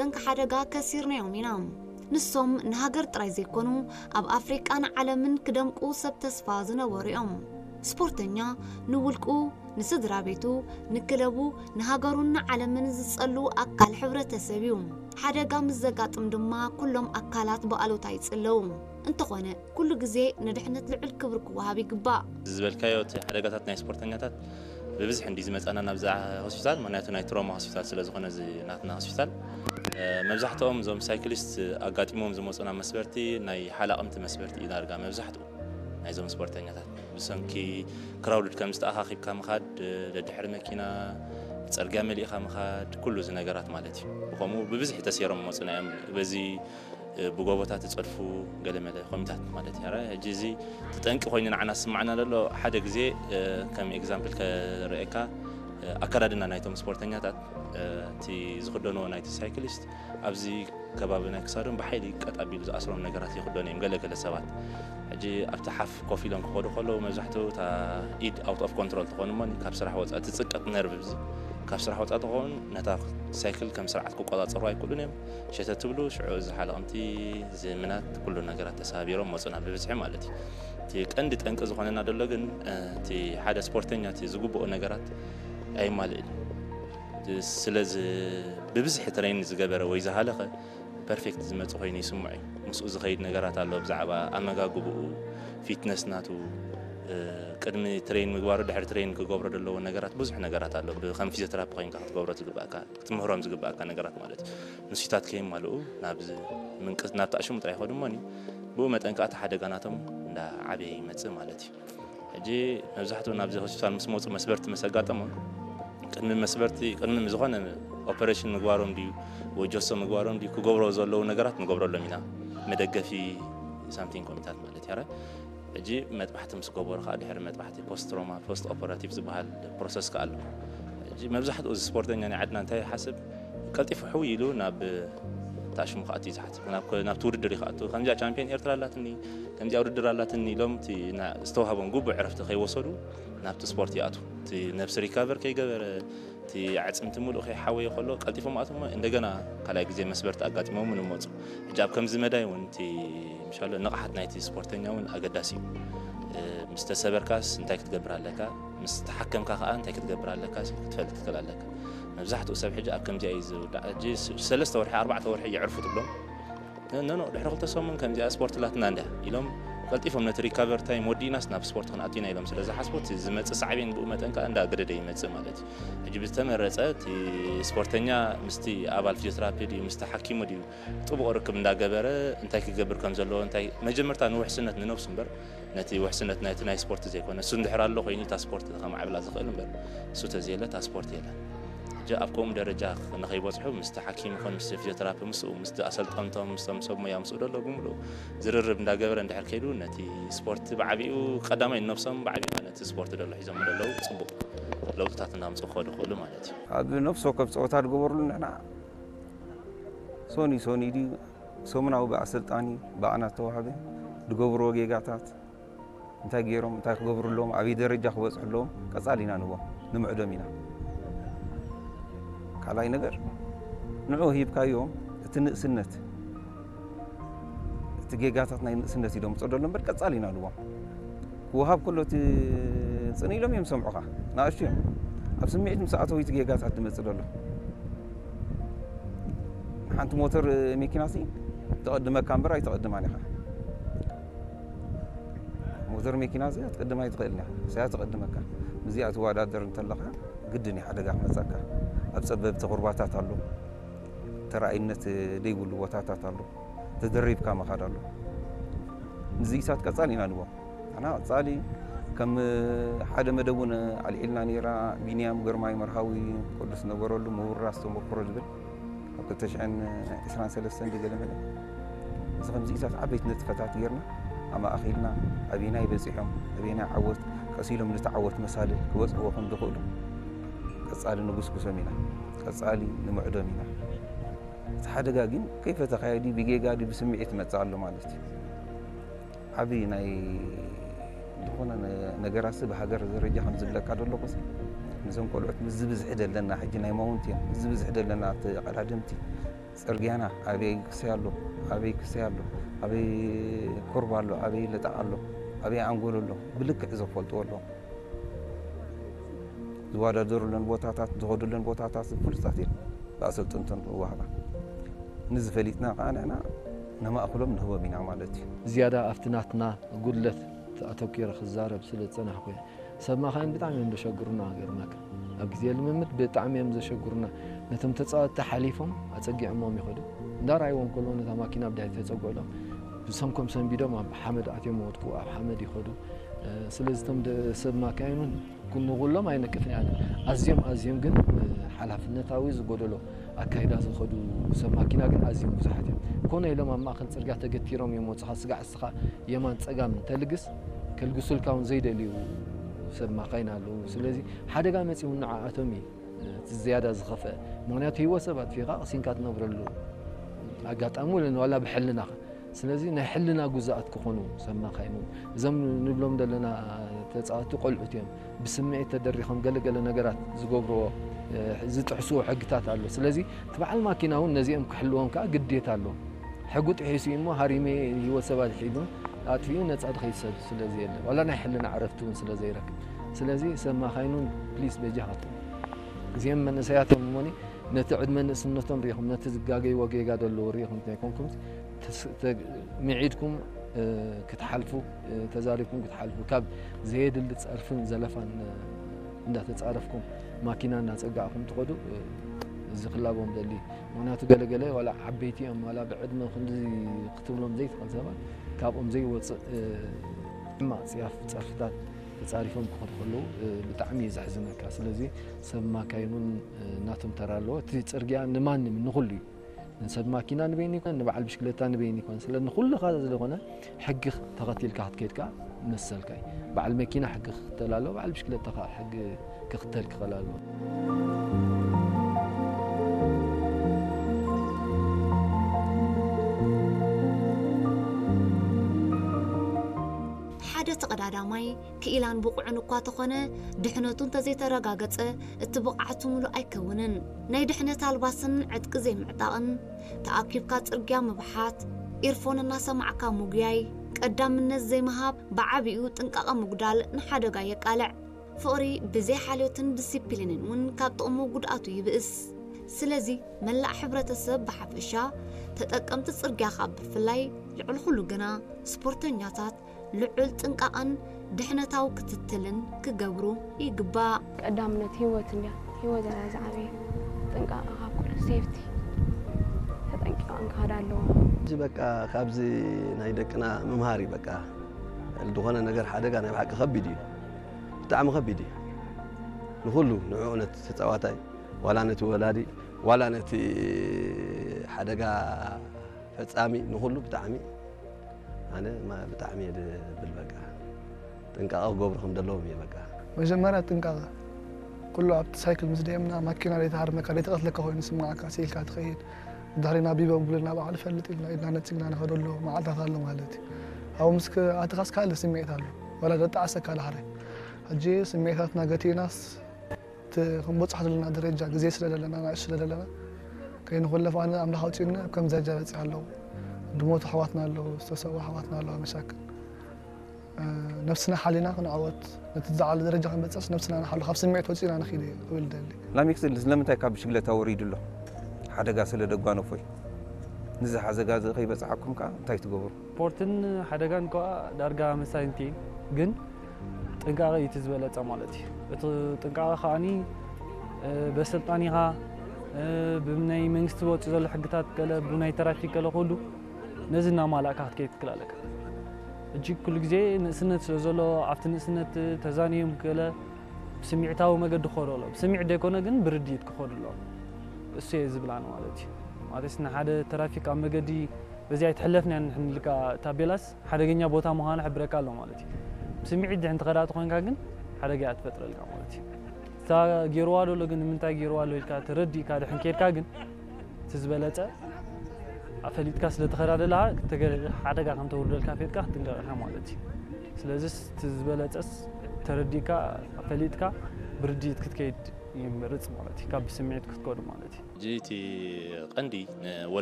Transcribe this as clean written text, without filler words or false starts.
بسنك حدقا كسيرنا يومنا نسوم نهاجر طراي زيكونو اب افريقان عالمن كدمقو سب تسفازنا وريهم سبورتنيا نولقو نسدرا بيتو نكلبو نهاجرونا عالمن زصلو اكال حبرتسبيوم حدقا مزغاطم دما كلهم اكالات بقالوتا يصلوم انت خونه كل غزي ندحنت لعل كبرك وهابي غبا زبلكايوت حدقاتات ناي سبورتنياتات ببزح اندي زمصانا نبزع هوسبيتال معناته ناي تروما هوسبيتال ስለዝኾነ እዚ ናትና هوسبيتال مبزحتهم زوم سايكليست اغاطيمهم زمصنا مسبرتي ناي حلقمت مسبرتي دارغا مبزحتو ناي زوم سبورتنياتات بسنكي كراودد كم استاخاخيب كم خاد لدحر ماكينه صرغا مليخا مخاد كل ز ነገራት ማለት እዩ بخمو ببزح تسيرهم مصنا بزي بغوبوتات تصرفو ገለመለ ኮሚታት ማለት ያራ ጂዚ ተጠንቅ ኮይና عنا سمعنا له ሓደ ግዜ ከም ኤግዛምፕል ከረኤካ አካዳድና ናይቶም ስፖርተኛታት ቲ ዝخدنو ናይቲ ሳይክሊስት ኣብዚ ከባቢና ክሳዶም በሓይሊ ቀጣቢሉ ዝኣስሮም ነገራት ይخدنو እዮም ገለገለ ሰባት ሕጂ ኣብቲ ሓፍ ኮፍ ኢሎም ክኸዱ ከለዉ መብዛሕትኡ ታ ኢድ ኣውት ኦፍ ኮንትሮል ትኾኑ ሞን ካብ ስራሕ ወጻእ ትጽቀጥ ነርቭ እዚ ካብ ስራሕ ወጻእ ትኾን ነታ ሳይክል ከም ስርዓት ክቆጻጸሩ ኣይክእሉን እዮም ሸተት ብሉ ሽዑ ዝሓለቕምቲ ዘመናት ኩሉ ነገራት ተሳቢሮም መጽና ብብዝሒ ማለት እዩ እቲ ቀንዲ ጠንቂ ዝኾነና ደሎ ግን እቲ ሓደ ስፖርተኛ እቲ ዝግብኦ ነገራት ኣይማልእን ስለዚ ብብዝሒ ትሬን ዝገበረ ወይ ዝሃለኸ ፐርፌክት ዝመጽ ኮይኑ ይስምዖ እዩ ምስኡ ዝኸይድ ነገራት ኣሎ ብዛዕባ ኣመጋግብኡ ፊትነስ ናቱ ቅድሚ ትሬን ምግባሩ ድሕሪ ትሬን ክገብሮ ደለዎ ነገራት ብዙሕ ነገራት ኣሎ ብከም ፊዚዮቴራፒ ኮይንካ ክትገብሮ ዝግባእካ ክትምህሮም ዝግባእካ ነገራት ማለት ንሲታት ከይም ማልኡ ናብዚ ምንቅስ ናብ ታሽሙ ጥራይ ኸዱ ሞኒ ብኡ መጠንቃት ሓደጋናቶም እንዳ ዓበይ ይመጽእ ማለት እዩ ሕጂ መብዛሕትኡ ናብዚ ሆስፒታል ምስ መፁ መስበርቲ መሰጋጠሞ ቅድሚ መስበርቲ ቅድሚ ዝኾነ ኦፐሬሽን ምግባሮም ድዩ ወይ ጆሶ ምግባሮም ድዩ ክገብሮ ዘለዉ ነገራት ንገብረሎም ኢና መደገፊ ሳምቲንግ ኮሚታት ማለት ያራ እጂ መጥባሕቲ ምስ ገበሩ ካ ድሕሪ መጥባሕቲ ፖስት ትሮማ ፖስት ኦፐሬቲቭ ዝበሃል ፕሮሰስ ካለ እጂ መብዛሕትኡ ስፖርተኛ ናይ ዓድና እንታይ ሓስብ ቀልጢፉ ሕው ኢሉ ናብ ታሽሙ ኻቲ ዝሓስብ ናብ ትውድድር ይኻቱ ከምዚያ ቻምፒዮን ኤርትራ ኣላትኒ ከምዚያ ውድድር ኣላትኒ ኢሎም እቲ ዝተዋህቦም ጉቡዕ ዕረፍቲ ከይወሰዱ ናብቲ ስፖርት ይኣቱ እቲ ነብሲ ሪካቨር ከይገበረ እቲ ዓፅምቲ ሙሉእ ከይሓወየ ከሎ ቀልጢፎም ኣቶም እንደገና ካልኣይ ግዜ መስበርቲ ኣጋጢሞም ንመፁ ሕጂ ኣብ ከምዚ መዳይ እውን እቲ ምሻሎ ንቕሓት ናይቲ ስፖርተኛ እውን ኣገዳሲ እዩ ምስ ተሰበርካስ እንታይ ክትገብር ኣለካ ምስ ተሓከምካ ከዓ እንታይ ክትገብር ኣለካ ክትፈልጥ ትኽእል ኣለካ መብዛሕትኡ ሰብ ሕጂ ኣብ ከምዚኣ እዩ ዝውዳእ ሕጂ 3 ወርሒ 4 ወርሒ ይዕርፉ ትብሎም ኖ ድሕሪ 2 ሰሙን ከምዚኣ ስፖርት ላትና እንዳ ኢሎም ቀልጢፎም ነቲ ሪካቨር ታይም ወዲናስ ናብ ስፖርት ክንኣቲና ኢሎም ስለዚ ሓስቦት ዝመጽእ ሳዕቤን ብኡ መጠን ከዓ እንዳገደደ ይመጽእ ማለት እዩ ሕጂ ብዝተመረፀ እቲ ስፖርተኛ ምስቲ ኣባል ፊዚዮቴራፒ ድዩ ምስቲ ሓኪሙ ድዩ ጥቡቕ ርክብ እንዳገበረ እንታይ ክገብር ከም ዘለዎ እንታይ መጀመርታ ንውሕስነት ንነፍሱ እምበር ነቲ ውሕስነት ናይቲ ናይ ስፖርት ዘይኮነ እሱ እንድሕር ኣሎ ኮይኑ እታ ስፖርት ከማዕብላ ዝኽእል እምበር እሱ ተዘየለ እታ ስፖርት የለን ኣብ ከምኡ ደረጃ ንኸይበፅሑ ምስቲ ሓኪም ይኹን ምስቲ ፊዚዮቴራፒ ምስኡ ምስቲ ኣሰልጠንቶም ምስቶም ሰብ ሞያ ምስኡ ደሎ ብምሉእ ዝርርብ እንዳገበረ እንድሕር ከይዱ ነቲ ስፖርት ብዓቢኡ ቀዳማይ ነፍሶም ብዓቢኡ ነቲ ስፖርት ደሎ ሒዞም ደለው ፅቡቕ ለውጥታት እናምፅኡ ክኸዱ ይኽእሉ ማለት እዩ ኣብ ነፍሶ ከብ ፀወታ ዝገበርሉ ንሕና ሶኒ ድዩ ሰሙናዊ ብኣሰልጣኒ ብኣና ተዋህበ ዝገብርዎ ጌጋታት እንታይ ገይሮም እንታይ ክገብሩሎም ዓብዪ ደረጃ ክበፅሑሎም ቀፃሊ ኢና ንቦም ንምዕዶም ኢና ካልኣይ ነገር ንዑ ሂብካዮም እቲ ንእስነት እቲ ጌጋታት ናይ ንእስነት ኢሎም ፀደሎ እምበር ቀፃሊ ኢና ንቦም ክወሃብ ከሎ እቲ ፅን ኢሎም እዮም ሰምዑኻ ንኣሽቱ እዮም ኣብ ስምዒት ምስ ኣተው እቲ ጌጋታት ዝመፅእ ደሎ ሓንቲ ሞተር መኪናሲ ተቐድመካ እምበር ኣይተቐድማን ኢኻ ሞተር መኪና እዚኣ ትቀድማ ኣይትኽእልን ኢኻ እዚኣ ተቐድመካ እዚኣ ትወዳደር እንተለኻ ግድን እዩ ሓደጋ ክመፀካ ኣብ ፀበብቲ ቁርባታት ኣሎ ተራእይነት ደይብሉ ቦታታት ኣሎ ተደሪብካ መኻድ ኣሎ ንዚኢሳት ቀፃሊ ኢና ንቦም ኣና ቀፃሊ ከም ሓደ መደቡን ኣልዒልና ነይራ ቢንያም ግርማይ መርሃዊ ቅዱስ ነበረሉ ምውራስ ተሞክሮ ዝብል ኣብ 2023 ገለመለ እዚ ከምዚኢሳት ዓበይቲ ነጥፈታት ጌርና ኣማእኺልና ኣበየናይ በፂሖም ኣበየናይ ዓወት ቀሲሎም ንተዓወት መሳልል ክበፅሕዎ ከም ዝኽእሉ ቀፃሊ ንጉስጉሶም ኢና ቀፃሊ ንምዕዶም ኢና እቲ ሓደጋ ግን ከይፈተኻዮ ድዩ ብጌጋ ድዩ ብስምዒት መፅእ ኣሎ ማለት እዩ ዓብዪ ናይ ዝኾነ ነገራት ብሃገር ደረጃ ከም ዝብለካ ደሎ ኮሲ نزوم قلعت مزبز حدا لنا حجنا يمونتين مزبز حدا لنا قلادمتي ፅርግያና ኣበይ ክስያሎ ኣበይ ክስያሎ ኣበይ ኮርባሎ ኣበይ ለጣኣሎ ኣበይ ኣንጎለሎ ብልክዕ ዘፈልጥዎ ኣሎ ዝወዳደሩለን ቦታታት ዝኸዱለን ቦታታት ፍልጣት እዮም ብኣሰልጥንትን ዋህባ ንዝፈሊጥና ከዓ ንሕና ነማእኽሎም ንህቦም ኢና ማለት እዩ ዝያዳ ኣብትናትና ጉድለት ኣተኪረ ክዛረብ ስለ ዝፀናሕኩ ሰብ ማኻይን ብጣዕሚ እዮም ዘሸግሩና ገርማክ ኣብ ግዜ ልምምድ ብጣዕሚ እዮም ዘሸግሩና ነቶም ተፃወትቲ ሓሊፎም ኣፀጊዖሞም ይኸዱ እንዳርኣይዎም ከሎ ነታ ማኪና ብዳይ ተፀጉዕሎም ብሰንኮም ሰንቢዶም ኣብ ሓመድ ኣትዮም ወድቁ ኣብ ሓመድ ይኸዱ ስለዚ እቶም ሰብ ማካይኑን ንኩሎም ኣይነቅፍን ኣነ ኣዝዮም ግን ሓላፍነታዊ ዝጎደሎ ኣካይዳ ዝኸዱ ሰብ ማኪና ግን ኣዝዮም ብዙሓት እዮም ኮነ ኢሎም ኣብ ማእኸል ፅርግያ ተገቲሮም እዮም ወፅኻ ስጋዕ እስኻ የማን ፀጋም ተልግስ ከልግሱልካ እውን ዘይደልዩ ሰብ ማካይን ኣለዉ ስለዚ ሓደጋ መፂኡ ንዓኣቶም እዩ ዝያዳ ዝኸፍአ ምክንያቱ ሂወት ሰብ ኣጥፊኻ ቅሲንካ ትነብረሉ ኣጋጣሚ ዋላ ብሕልና ስለዚ ናይ ሕልና ጉዛኣት ክኾኑ ሰብ ማካይኑ እዞም ንብሎም ዘለና ተፃወቲ ቆልዑት እዮም ብስምዒት ተደሪኾም ገለገለ ነገራት ዝገብርዎ ዝጥሕስዎ ሕግታት ኣሎ ስለዚ ትበዓል ማኪና እውን ነዚኦም ክሕልዎም ከዓ ግዴታ ኣሎ ሕጉ ጥሒሱ እሞ ሃሪሜ ሂወት ሰብ ኣድሒዱ ኣጥፊኡ ነፃ ድኸይሰብ ስለዚ የለ ዋላ ናይ ሕልና ዕረፍቲ እውን ስለዘይረክብ ስለዚ ሰብ ማካይኑን ፕሊስ በጃኻቶ እዚኦም መንእሰያቶም እሞኒ ነቲ ዕድመ ንእስነቶም ሪኢኹም ነቲ ዝጋገይ ወጌጋ ዘለዎ ሪኢኹም እንተይኮንኩም ሚዒድኩም ክትሓልፉ ተዛሪብኩም ክትሓልፉ ካብ ዘየድሊ ፀርፍን ዘለፋን እንዳተፃረፍኩም ማኪና እናፀጋዕኩም ትኸዱ ዝኽላቦም ደሊ ምክንያቱ ገለገለ ዋላ ዓበይቲ እዮም ዋላ ብዕድመ ክንዲ ክትብሎም ዘይትኽእል ሰባት ካብኦም ዘይወፅእ ሕማቕ ፅያፍ ፀርፍታት ተፃሪፎም ክኸዱ ከለዉ ብጣዕሚ እዩ ዘሕዝነካ ስለዚ ሰብ ማካይኑን እናቶም ተራ ኣለዎ እቲ ፅርግያ ንማንም ንኹሉ እዩ ንሰብ ማኪና ንበይኒ ይኮን ንበዓል ብሽክሌታ ንበይኒ ይኮን ስለ ንኹሉኻ ስለኾነ ሕጊ ተኸቲልካ ክትከይድካ መሰልካ እዩ በዓል መኪና ሕጊ ክኽተል ኣሎ በዓል ብሽክሌታ ከዓ ሕጊ ክኽተል ክኽእል ኣለዎ ሓደ ተቐዳዳማይ ክኢላን ብቑዕን እኳ ተኾነ ድሕነቱ እንተዘይተረጋገፀ እቲ ብቕዓቱ ሙሉእ ኣይከውንን ናይ ድሕነት ኣልባስን ዕጥቂ ዘይምዕጣቕን ተኣኪብካ ፅርግያ ምብሓት ኢርፎን እናሰማዕካ ሙጉያይ ቀዳምነት ዘይምሃብ ብዓብኡ ጥንቃቐ ምጉዳል ንሓደጋ የቃልዕ ፍቕሪ ብዘይ ሓልዮትን ዲሲፕሊንን እውን ካብ ጥቕሙ ጉድኣቱ ይብእስ ስለዚ መላእ ሕብረተሰብ ብሓፈሻ ተጠቀምቲ ፅርግያኻ ብፍላይ ልዕል ኩሉ ግና ስፖርተኛታት ልዑል ጥንቃቐን ድሕነታዊ ክትትልን ክገብሩ ይግባእ ቀዳምነት ህይወት እንያ ህይወት ዝዓበየ ጥንቃቐ ካብ ኩሉ ሴፍቲ ተጠንቂቐን ክኸዳ ኣለዎ እዚ በቃ ካብዚ ናይ ደቅና ምምሃር በቃ ዝኾነ ነገር ሓደጋ ናይ ብሓቂ ከቢድ እዩ ብጣዕሚ ከቢድ እዩ ንኩሉ ንዕኡ ነቲ ተፃዋታይ ዋላ ነቲ ወላዲ ዋላ ነቲ ሓደጋ ፈፃሚ ንኩሉ ብጣዕሚ ኣነ ብጣዕሚ ብል በቃ ጥንቃቐ ክገብሩ ከም ዘለዎም እየ በቃ መጀመርያ ጥንቃቐ ኩሉ ኣብቲ ሳይክል ምስ ደየምና ማኪና ዘይተሃርመካ ዘይተቐትለካ ኮይኑ ስምዓካ ሲኢልካ ትኸይድ ዳሪና ቢበብልና በዓል ፈልጥ ኢልና ኢድና ነፅግና ንኸደሎ መዓልታት ኣሎ ማለት እዩ ኣብኡ ምስ ኣትኻስ ካልእ ስምዒት ኣሎ ዋላ ደጣዓሰካ ላሕራይ ሕጂ ስምዒታትና ገቲናስ ክንበፅሕ ዘለና ደረጃ ግዜ ስለዘለና ናእሽ ስለዘለና ከይንኹለፍ ኣነ ኣምላኽ ኣውፂኡና ኣብ ከምዚ ደረጃ በፂሕ ኣለዉ ድሞቱ ኣሕዋትና ኣለዉ ዝተሰብኡ ኣሕዋትና ኣለዋ መሻክል ነፍስና ሓሊና ክንዓወት ነቲ ዝዓለ ደረጃ ክንበፅሕ ነፍስና ንሓሉ ካብ ስምዒት ወፂና ንኽኢል ክብል ደሊ ላሚክስ ስለምንታይ ካብ ብሽክሌታ ወሪዱ ኣሎ ሓደጋ ስለ ደጓነፎይ ንዚ ሓደጋ እዚ ከይበፅዓኩም ከዓ እንታይ ትገብሩ ስፖርትን ሓደጋን ከዓ ዳርጋ መሳይንቲ ግን ጥንቃቐ እዩ ዝበለፀ ማለት እዩ እቲ ጥንቃቐ ከዓኒ በስልጣኒኻ ብናይ መንግስቲ ወፂ ዘሎ ሕግታት ገለ ብናይ ትራፊክ ገለ ኩሉ ነዚ እናማላእካ ክትከይድ ትክእል ኣለካ እጂ ኩሉ ግዜ ንእስነት ስለ ዘሎ ኣብቲ ንእስነት ተዛንዮም ገለ ብስምዒታዊ መገዲ ክኸዱ ኣሎ ብስምዒት ደይኮነ ግን ብርድኢት ክኸዱ ኣሎ እሱ እየ ዝብላነ ማለት እዩ ማለት ንሓደ ትራፊክ ኣብ መገዲ በዚ ኣይትሕለፍና ንሕንልካ ታቤላስ ሓደገኛ ቦታ ምዃኑ ሕብረካ ኣሎ ማለት እዩ ብስምዒት ድሕን ተኸዳእቲ ኮይንካ ግን ሓደጋ እያ ትፈጥረልካ ማለት እዩ እታ ገይርዋ ደሎ ግን ንምንታይ ገይርዋ ኣሎ ኢልካ ተረዲእካ ድሕን ከይድካ ግን እቲ ዝበለፀ ኣፈሊጥካ ስለተኸዳደለኻ ሓደጋ ከም ተውርደልካ ፌትካ ክትንቀቕካ ማለት እዩ ስለዚ እቲ ዝበለፀስ ተረዲእካ ኣፈሊጥካ ብርድኢት ክትከይድ يمرጽ مالتي كاب سمعت كتكود مالتي جيتي قندي